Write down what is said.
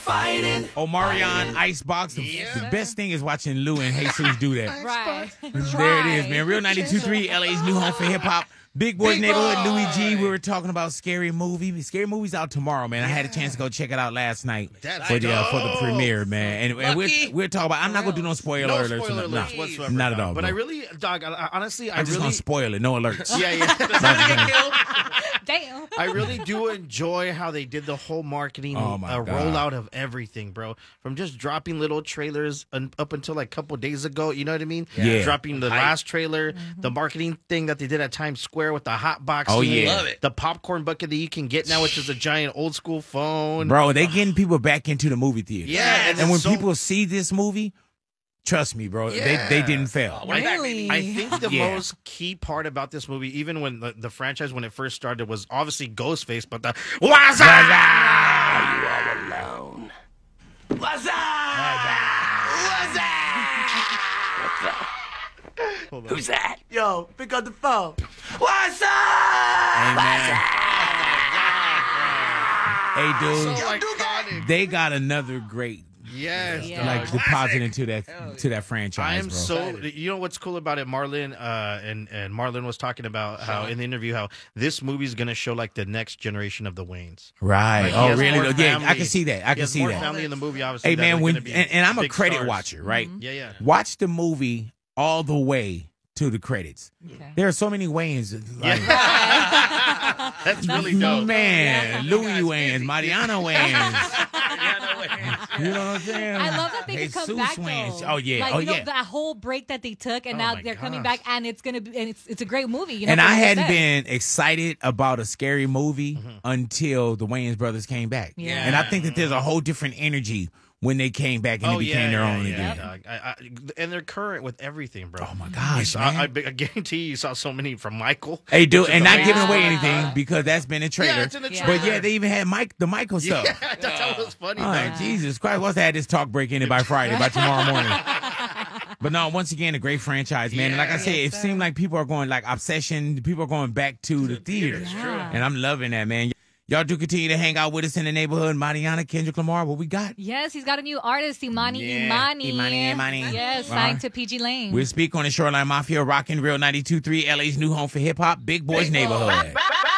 fighting. Omarion Icebox. The best thing is watching Lou and Jesus do that. Right. There it is, man. Real 92.3, LA's new home for hip hop. Big Boy's Neighborhood, Louis G. We were talking about Scary Movie. Scary Movie's out tomorrow, man. I had a chance to go check it out last night for the premiere, man. And we're talking about. I'm not gonna do no spoiler alerts. Spoiler alerts whatsoever. Not at all. But bro. I really, dog. Honestly, I'm just gonna spoil it. No alerts. Damn. I really do enjoy how they did the whole marketing rollout of everything, bro. From just dropping little trailers up until like a couple days ago, you know what I mean? Yeah. Dropping the last trailer, the marketing thing that they did at Times Square with the hot box. Oh, thing, yeah. Love it. The popcorn bucket that you can get now, which is a giant old school phone. Bro, they getting people back into the movie theater. Yeah. And when people see this movie, trust me, bro, they didn't fail. Really? I think the Yeah. most key part about this movie, even when the franchise, when it first started, was obviously Ghostface, but the what's up? You all alone. What's up? What's up? Who's that? Yo, pick up the phone. What's up? Hey, dude, So iconic. they got another great Yes, Yeah. dog. like deposit into that franchise, I am bro. so. You know what's cool about it, Marlon? And Marlon was talking about how in the interview how this movie is gonna show like the next generation of the Waynes. Right. Like, he Oh, has really? more Yeah, I family. can see that. I He can has see more that. family in the movie, obviously. Hey, that man, are when gonna be and I'm a big credit stars. watcher, right? Yeah. Watch the movie all the way to the credits. Okay. There are so many Waynes. Like, That's really dope. Man, Louis Wayans, Mariana Wayans. You know what I'm saying? I love that they could come back Wayans. though. Oh yeah, like, oh you know, yeah. that whole break that they took, and now my they're coming gosh. back, and it's gonna be, and it's a great movie. You know, And for I like you hadn't said. been excited about a scary movie until the Wayans brothers came back. Yeah. And I think that there's a whole different energy when they came back and they became their own again. dog. And they're current with everything, bro. Oh my gosh, I man. guarantee you saw so many from Michael. Hey, dude, Which is and not giving away Yeah. anything because that's been a trailer. Yeah, it's in the Yeah. But trailer. yeah, they even had the Michael stuff. Yeah, I thought that was funny. All right, dog. Jesus Christ. Let's have this talk break in it by Friday, by tomorrow morning. But no, once again, a great franchise, man. And like I said, it seemed like people are going like Obsession. People are going back to the theater. Yeah. And I'm loving that, man. Y'all do continue to hang out with us in the neighborhood. Mariana, Kendrick Lamar, what we got? Yes, he's got a new artist, Imani Yeah, Imani. Imani. Yes, All signed right. to PG Lane. We'll speak on the Shoreline Mafia, rocking Real 92.3, LA's new home for hip hop, Big Boy's Neighborhood.